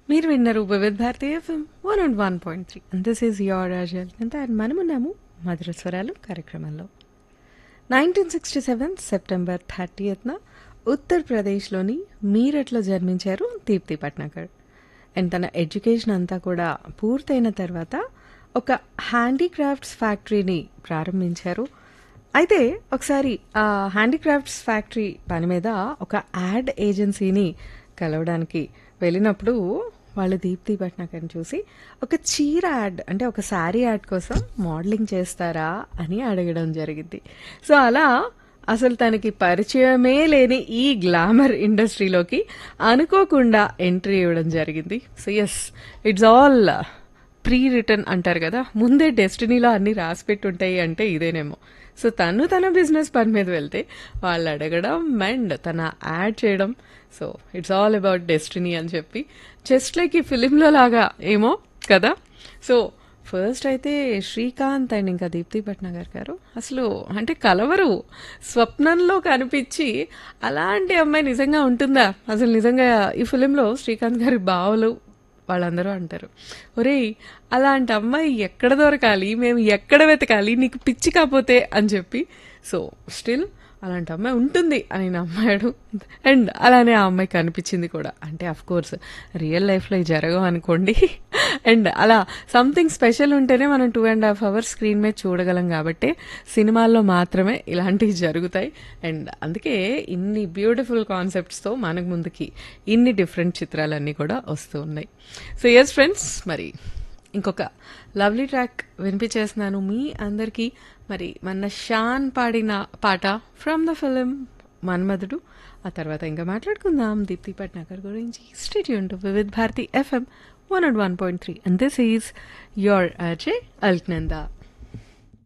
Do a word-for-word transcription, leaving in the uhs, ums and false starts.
మీరు విన్నారు వివిధ Bharati FM one and one point three and this is your రాజల్ అంత మనమున్నాము మధుర స్వరాలు కార్యక్రమంలో. నైన్టీన్ సిక్స్టీ సెవెన్ సెప్టెంబర్ థర్టీయత్న ఉత్తరప్రదేశ్లోని మీరట్లో జన్మించారు దీప్తి పట్నాగర్. అండ్ తన ఎడ్యుకేషన్ అంతా కూడా పూర్తయిన తర్వాత ఒక హ్యాండీక్రాఫ్ట్స్ ఫ్యాక్టరీని ప్రారంభించారు. అయితే ఒకసారి ఆ హ్యాండీక్రాఫ్ట్స్ ఫ్యాక్టరీ పని మీద ఒక యాడ్ ఏజెన్సీని కలవడానికి వెళ్ళినప్పుడు వాళ్ళు దీప్తి పట్నాగర్ని చూసి ఒక చీర యాడ్ అంటే ఒక శారీ యాడ్ కోసం మోడలింగ్ చేస్తారా అని అడగడం జరిగింది. సో అలా అసలు తనకి పరిచయమే లేని ఈ గ్లామర్ ఇండస్ట్రీలోకి అనుకోకుండా ఎంట్రీ ఇవ్వడం జరిగింది. So yes, it's all pre return అంటారు కదా, ముందే డెస్టినీలో అన్ని రాసి పెట్టుంటాయి అంటే ఇదేనేమో. సో తను తన బిజినెస్ పని మీద వెళ్తే వాళ్ళు అడగడం అండ్ తన యాడ్ చేయడం. So it's all about destiny అని చెప్పి జస్ట్ లైక్ ఈ ఫిలింలో లాగా ఏమో కదా. సో ఫస్ట్ అయితే శ్రీకాంత్ అండ్ ఇంకా దీప్తి పట్నాగర్ గారు అసలు అంటే కలవరు, స్వప్నంలో కనిపించి అలాంటి అమ్మాయి నిజంగా ఉంటుందా అసలు. నిజంగా ఈ ఫిలింలో శ్రీకాంత్ గారి బావలు వాళ్ళందరూ అంటారు, ఒరేయ్ అలాంటి అమ్మాయి ఎక్కడ దొరకాలి, మేము ఎక్కడ వెతకాలి, నీకు పిచ్చి కాపోతే అని చెప్పి. సో స్టిల్ అలాంటి అమ్మాయి ఉంటుంది అని నమ్మాడు అండ్ అలానే ఆ అమ్మాయి కనిపించింది కూడా. అంటే అఫ్ కోర్స్ రియల్ లైఫ్లో ఇది జరగవు అనుకోండి. అండ్ అలా సంథింగ్ స్పెషల్ ఉంటేనే మనం two and half hours screen మీద చూడగలం కాబట్టి సినిమాల్లో మాత్రమే ఇలాంటివి జరుగుతాయి. అండ్ అందుకే ఇన్ని బ్యూటిఫుల్ కాన్సెప్ట్స్తో మనకు ముందుకి ఇన్ని డిఫరెంట్ చిత్రాలన్నీ కూడా వస్తూ ఉన్నాయి. సో ఎస్ ఫ్రెండ్స్, మరి ఇంకొక లవ్లీ ట్రాక్ వినిపించేస్తున్నాను మీ అందరికీ. మరి మన షాన్ పాడిన పాట ఫ్రమ్ ద ఫిలిం మన్మధుడు. ఆ తర్వాత ఇంకా మాట్లాడుకుందాం దీప్తి పట్నాగర్ గురించి. స్టే ట్యూన్డ్ టు వివిధ Bharati FM one and one point three and this is your Ajay Alaknanda.